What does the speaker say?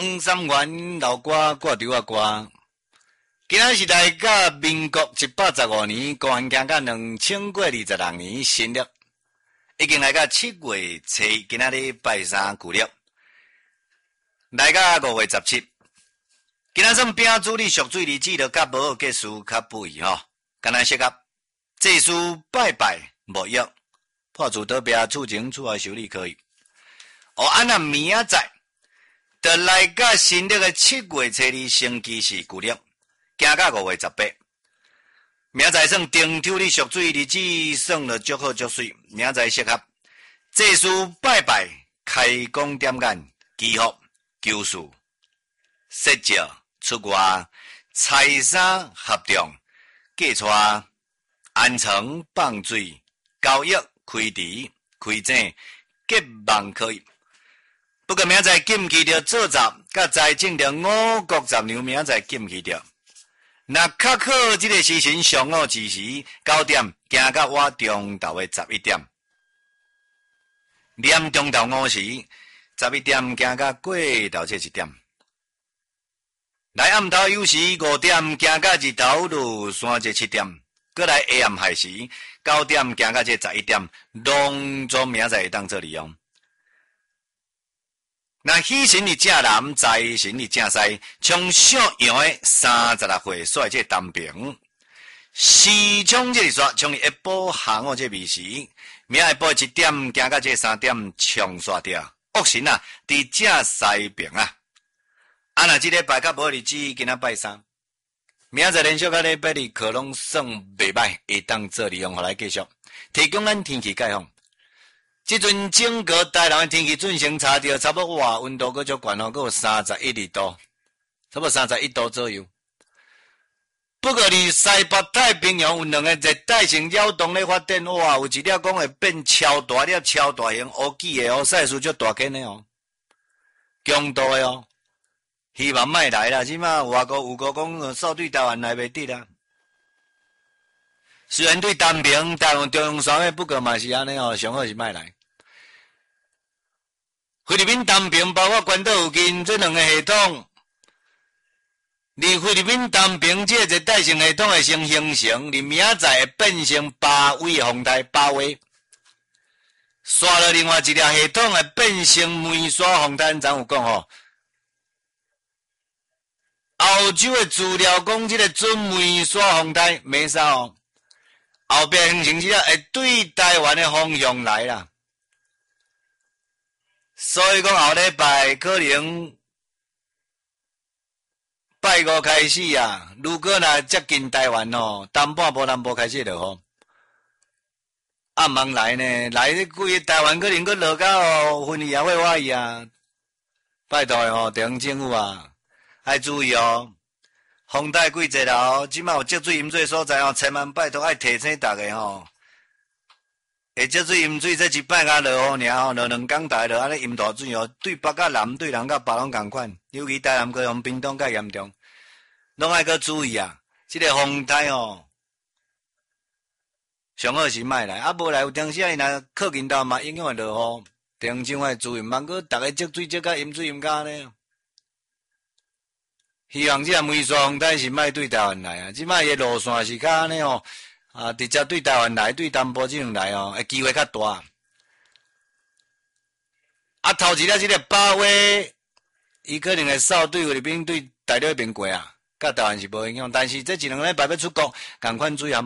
黄三元老歌挂丢啊歌。今仔是来到民国115年，公元行到2026年新历，已经来到7月初一，今仔日拜三旧历，来到5月17。今仔算饼主理属水日子，就较无好结束较不易吼。干那适合祭祀拜拜无益，破除倒壁厝前厝后修理可以。按那明仔就来到新历的7月初2，星期是旧历。行到5月18，明仔算丁丑日属水日子，算了足好足水。明仔适合祭祀拜拜、开工点眼、祈福、求事、设教、出外、财衫合中、嫁娶、安床放水、交易、开池、开井、结网可以。不过明仔禁忌着做杂，甲财政着五谷杂粮，明仔禁忌着。那较好这个时辰上午之时9点，行到我中昼的11点，念中昼5时11点，行到过昼这1点，来暗头酉时5点，行到日头落山这7点，过来下暗亥时9点，行到这11点，拢总明仔会当做利用。那喜神日正南，财神日正西，从小阳的36岁率这单平，时冲这日煞，从下晡下午这暝时，明下晡1点，行到这3点，冲煞掉。恶神啊，伫正西边啊。若这礼拜较无日子，今仔拜三，明仔连续到礼拜日课拢算袂歹，会当做利用，互来继续提供咱天气概况。即阵整个台南的天气准成差着，差不多哇，温度佫足悬哦，佫有31度，差不多31度左右。不过离西北太平洋有2个热带性扰动咧发展，哇，有一粒讲会变超大粒、超大型、乌鸡的哦，赛事足大间的哦，强度的哦，希望莫来啦。即马外国有个讲扫对台湾来袂得啦。虽然对单平、台湾中央山脉，不过嘛是安尼哦，上好是莫来。菲律宾单平包括关岛附近这2个系统，离菲律宾单平这热带性系统会先形成，离明仔会变成8位的风台8位，刷了另外一条系统会变成梅沙风台，咱有讲吼。澳洲的资料讲，这个准梅沙风台没啥哦。后壁形成这会对台湾的方向来啦，所以讲后礼拜可能拜5开始啊，如果若接近台湾哦，东半部南部开始落雨，暗暝来呢，来规个台湾可能佫落到哦，昏夜会坏啊，拜托的哦，地方政府啊，爱注意哦。风台几节啦哦，即摆有积水淹水所在哦，千万拜托爱提醒大家吼。会积水淹水，这一摆甲落雨尔吼，落2天大落安尼淹大水哦，对北甲南，对南甲北拢共款，尤其台南高雄、屏东较严重，拢爱搁注意啊。这个风台哦，上好是莫来，啊无来有当时啊，伊若靠近到嘛，影响会落雨，地方政府爱注意，茫过逐个积水积甲淹水淹甲安尼。希望这梅沙风台是莫对台湾来啊！即摆伊路线是较安尼哦，直接对台湾来，对南部这样来哦，机会较大。头一粒这个8月，伊可能会扫对菲律宾对大陆那边过啊，甲台湾是无影响，但是这1-2礼拜要出国，共款注意。